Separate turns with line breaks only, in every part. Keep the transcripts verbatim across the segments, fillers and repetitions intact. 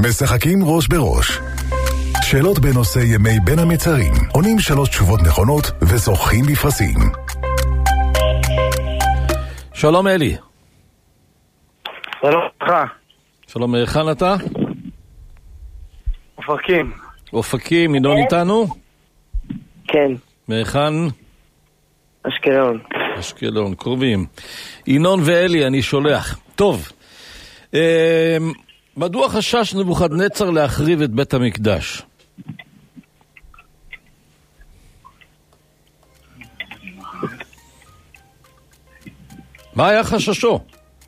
משחקים ראש בראש. שאלות בנושא ימי בין המצרים. עונים שלוש תשובות נכונות וזוכים בפרסים.
שלום אלי.
שלום לך.
שלום, היכן אתה?
אופקים.
אופקים, ינון איתנו?
כן.
מהיכן?
אשקלון.
אשקלון, קרובים. ינון ואלי, אני שולח. טוב, אה, מדוע חשש נבוכדנצר להחריב את בית המקדש? מה היה חששו?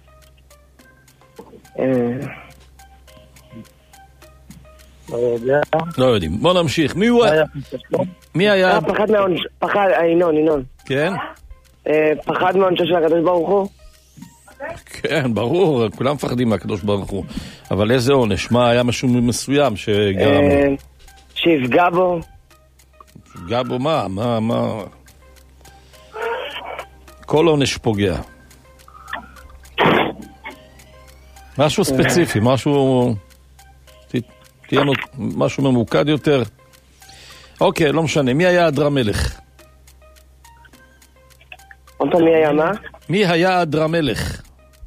לא יודעים. בוא נמשיך. מי הוא? מי היה?
פחד מהעונש, פחד, ינון, ינון.
כן?
פחד מהעונשו של הקדוש ברוך הוא?
כן, ברור, כולם מפחדים מהקדוש ברוך הוא. אבל איזה עונש? מה, היה משהו מסוים שגרם?
שיפגע בו.
שיפגע בו מה? מה, מה? כל עונש פוגע. משהו ספציפי, משהו... תהיה משהו ממוקד יותר. אוקיי, לא משנה. מי היה אדרמלך?
אותו מי היה מה?
מי היה אדרמלך?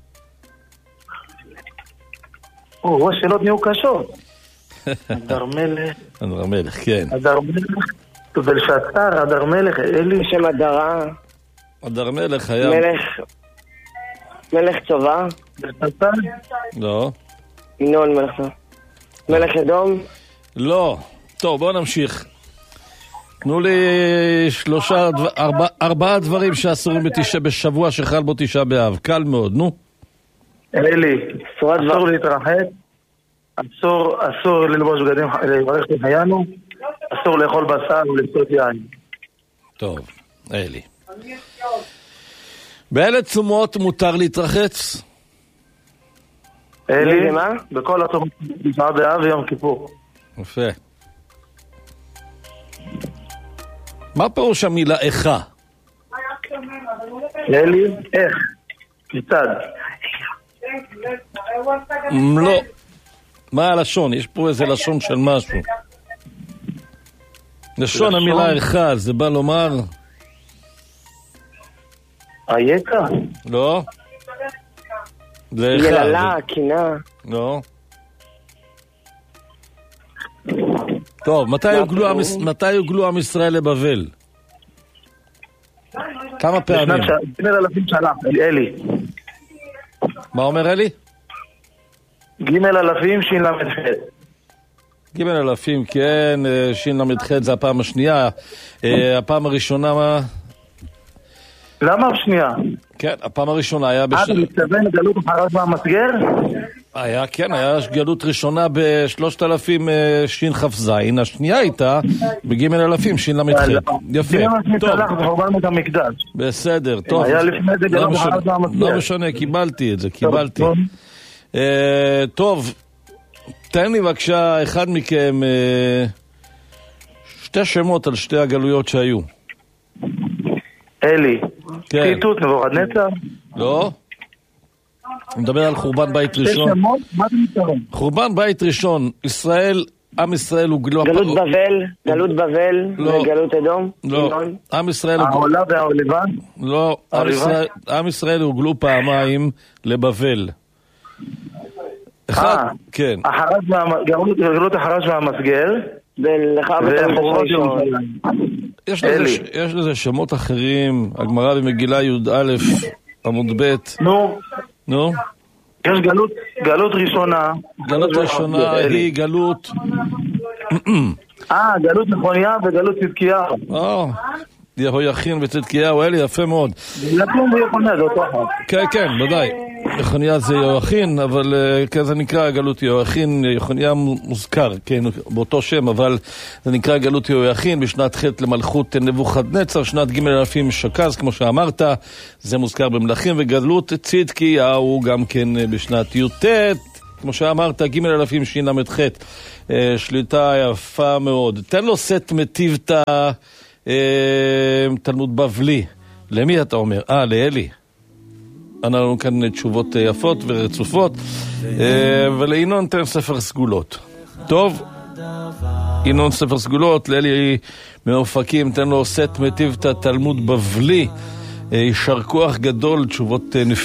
או, השאלות נהיו קשות. אדרמלך.
אדרמלך, כן.
אדרמלך. בלשצר, אדרמלך, אלי שם אדרה.
אדרמלך היה...
מלך... מלך צובא. בלשצר?
לא.
ינון מלך צובא. מלך אדום?
לא. טוב, בואו נמשיך. תנו לי שלושה, ארבע, ארבעה דברים שאסורים בתשע, בשבוע שחל בו תשעה באב. קל מאוד, נו.
אלי, אסור להתרחץ, אסור, אסור ללבוש בגדים, לברך לחיינו, אסור לאכול בשר ולשתות יין. טוב,
אלי. באלה צומות מותר להתרחץ?
אלי, מה? בכל הצומות תשעה באב ויום כיפור.
יפה. מה פירוש המילה איכה?
אלי, איך? כיצד?
לא. מה הלשון? יש פה איזה לשון של משהו. לשון המילה איכה, זה בא לומר...
אייכה?
לא. זה איכה.
יללה, קינה.
לא. טוב, מתי יוגלו עם ישראל לבבל? כמה פעמים?
ג' אלפים שנה, אלי.
מה אומר אלי?
ג' אלפים שין למדחת.
ג' אלפים, כן, שין למדחת זה הפעם השנייה. הפעם הראשונה מה?
למה השנייה?
כן, הפעם הראשונה היה...
אה, אתה מתכוון לגלות החרש והמסגר?
היה, כן, היה גלות ראשונה בשלושת אלפים שין חף זין, השנייה הייתה בג' אלפים שין למדחת. יפה, טוב. בסדר, טוב. לא משנה, קיבלתי את זה, קיבלתי. טוב, תן לי בבקשה אחד מכם שתי שמות על שתי הגלויות שהיו.
אלי, ציטוט נבוכדנצר?
לא. אני מדבר על חורבן בית ראשון. חורבן בית ראשון, ישראל, עם ישראל הוגלו...
גלות בבל, גלות בבל, וגלות אדום?
לא, עם ישראל...
העולה והעולבה?
לא, עם ישראל הוגלו פעמיים לבבל. אחד, כן.
גלות החרש והמסגר, ולחורות ירושלים.
יש לזה שמות אחרים, הגמרא במגילה י"א עמוד ב'.
נו.
נו?
יש גלות, גלות ראשונה.
גלות ראשונה היא גלות...
אה, גלות נכוניה וגלות צדקיה.
אה, יהויכין וצדקיה, אלי, יפה מאוד.
לקום ויכוניה, זה אותו אחד.
כן, כן, ודאי. יחוניה זה יהויכין, אבל כזה נקרא גלות יהויכין, יחוניה מוזכר, כן, באותו שם, אבל זה נקרא גלות יהויכין בשנת ח' למלכות נבוכדנצר, שנת ג' אלפים שקז, כמו שאמרת, זה מוזכר במלכים, וגלות צדקיהו גם כן בשנת י"ט, כמו שאמרת, ג' אלפים שין למדח', שליטה יפה מאוד. תן לו סט מטיבתא תלמוד בבלי. למי אתה אומר? אה, לאלי. ענה לנו כאן תשובות יפות ורצופות, ולעינון תן ספר סגולות. טוב, עינון ספר סגולות, לאלי מאופקים, תן לו סט מטיב את התלמוד בבלי, יישר כוח גדול, תשובות נפלאות.